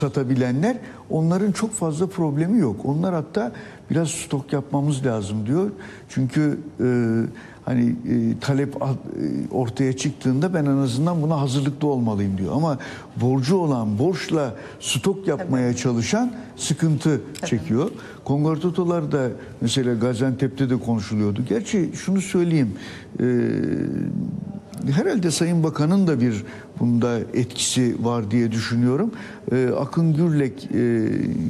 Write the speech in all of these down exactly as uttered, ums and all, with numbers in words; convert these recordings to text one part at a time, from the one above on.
satabilenler, onların çok fazla problemi yok. Onlar hatta biraz stok yapmamız lazım diyor. Çünkü e, hani e, talep e, ortaya çıktığında ben en azından buna hazırlıklı olmalıyım diyor. Ama borcu olan, borçla stok yapmaya Tabii. çalışan sıkıntı Tabii. çekiyor. Kongortotolar da mesela Gaziantep'te de konuşuluyordu. Gerçi şunu söyleyeyim. E, Herhalde Sayın Bakan'ın da bir bunda etkisi var diye düşünüyorum. Ee, Akın Gürlek e,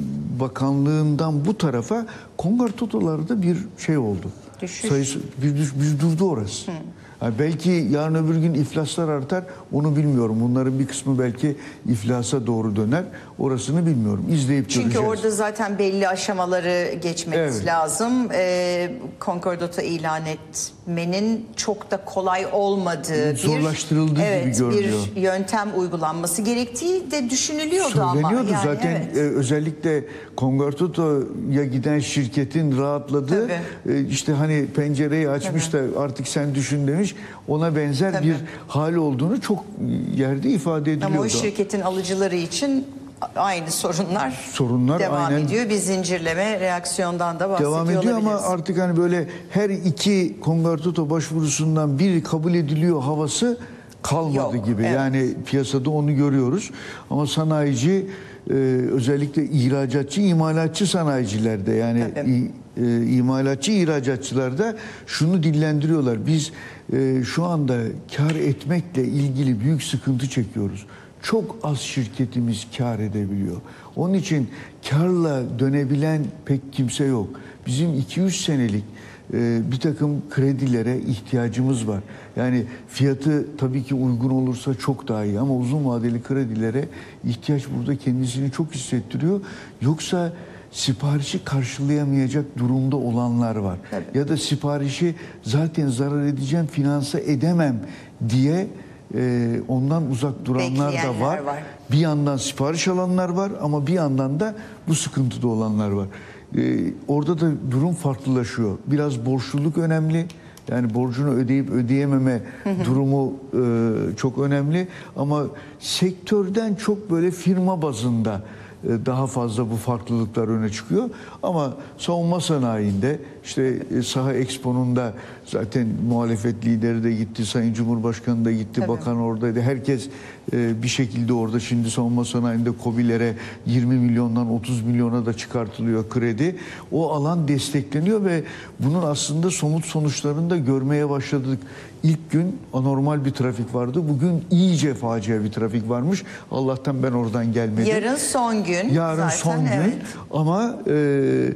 Bakanlığından bu tarafa kongortotolarda bir şey oldu. Düşüş. Sayısı bir, bir durdu orası. Hı. Yani belki yarın öbür gün iflaslar artar, onu bilmiyorum. Bunların bir kısmı belki iflasa doğru döner. Orasını bilmiyorum. İzleyip Çünkü göreceğiz. Çünkü orada zaten belli aşamaları geçmemiz evet. lazım. Ee, Konkordato ilan etmenin çok da kolay olmadığı, zorlaştırıldığı bir, evet, gibi görünüyor. bir yöntem uygulanması gerektiği de düşünülüyordu ama. Söyleniyordu yani, zaten evet. e, özellikle Kongortoto'ya giden şirketin rahatladığı e, işte hani pencereyi açmış Tabii. da artık sen düşün demiş, ona benzer Tabii. bir hal olduğunu çok yerde ifade ediliyordu. Ama o şirketin alıcıları için aynı sorunlar, sorunlar devam aynen ediyor. Bir zincirleme reaksiyondan da bahsediyor devam ediyor ama artık hani böyle her iki Kongortoto başvurusundan biri kabul ediliyor havası kalmadı Yok, gibi. Evet. Yani piyasada onu görüyoruz. Ama sanayici e, özellikle ihracatçı, imalatçı sanayicilerde yani i, e, imalatçı ihracatçılarda şunu dillendiriyorlar. Biz e, şu anda kar etmekle ilgili büyük sıkıntı çekiyoruz. Çok az şirketimiz kar edebiliyor. Onun için karla dönebilen pek kimse yok. Bizim iki üç senelik e, bir takım kredilere ihtiyacımız var. Yani fiyatı tabii ki uygun olursa çok daha iyi ama uzun vadeli kredilere ihtiyaç burada kendisini çok hissettiriyor. Yoksa siparişi karşılayamayacak durumda olanlar var. Tabii. Ya da siparişi zaten zarar edeceğim, finanse edemem diye Ee, ondan uzak duranlar da var. var. Bir yandan sipariş alanlar var ama bir yandan da bu sıkıntıda olanlar var. Ee, orada da durum farklılaşıyor. Biraz borçluluk önemli. Yani borcunu ödeyip ödeyememe durumu e, çok önemli. Ama sektörden çok böyle firma bazında e, daha fazla bu farklılıklar öne çıkıyor. Ama savunma sanayinde işte e, Saha Expo'nun zaten muhalefet lideri de gitti, Sayın Cumhurbaşkanı da gitti, Tabii. bakan oradaydı. Herkes e, bir şekilde orada. Şimdi savunma sanayinde KOBİ'lere yirmi milyondan otuz milyona da çıkartılıyor kredi. O alan destekleniyor ve bunun aslında somut sonuçlarını da görmeye başladık. İlk gün anormal bir trafik vardı. Bugün iyice facia bir trafik varmış. Allah'tan ben oradan gelmedim. Yarın son gün. Yarın zaten, son gün. Evet. Ama e,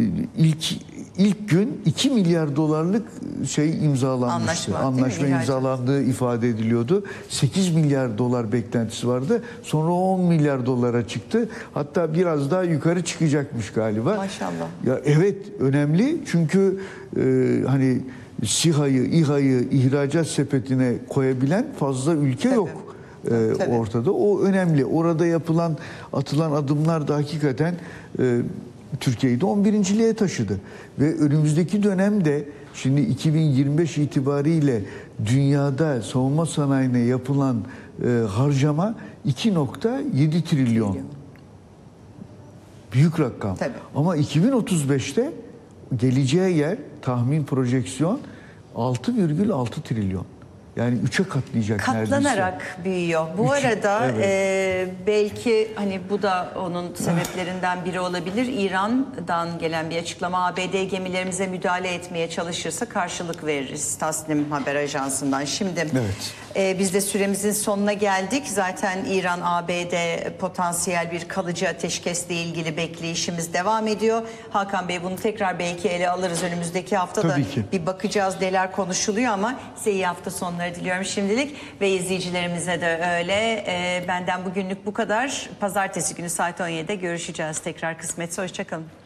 ilk ilk gün iki milyar dolarlık şey imzalanmıştı. Anlaşma, Anlaşma imzalandığı ifade ediliyordu. sekiz milyar dolar beklentisi vardı. Sonra on milyar dolara çıktı. Hatta biraz daha yukarı çıkacakmış galiba. Maşallah. Ya evet, önemli çünkü e, hani SİHA'yı, İHA'yı ihracat sepetine koyabilen fazla ülke Tabii. yok e, ortada. O önemli. Orada yapılan, atılan adımlar da hakikaten e, Türkiye'yi de on birinciliğe taşıdı. Ve önümüzdeki dönemde şimdi iki bin yirmi beş itibariyle dünyada savunma sanayine yapılan e, harcama iki nokta yedi trilyon. Büyük rakam. Tabii. Ama iki bin otuz beşte geleceği yer, tahmin, projeksiyon altı virgül altı trilyon. Yani üçe katlayacak Katlanarak neredeyse. büyüyor. Bu Üç, arada evet. e, belki hani bu da onun sebeplerinden biri olabilir. İran'dan gelen bir açıklama, A B D gemilerimize müdahale etmeye çalışırsa karşılık veririz. Tasnim Haber Ajansı'ndan. Şimdi evet. e, biz de süremizin sonuna geldik. Zaten İran A B D potansiyel bir kalıcı ateşkesle ilgili bekleyişimiz devam ediyor. Hakan Bey, bunu tekrar belki ele alırız önümüzdeki haftada. Bir bakacağız neler konuşuluyor ama size iyi hafta sonları diliyorum şimdilik ve izleyicilerimize de öyle. E, benden bugünlük bu kadar. Pazartesi günü saat on yedide görüşeceğiz tekrar kısmetse. Hoşçakalın.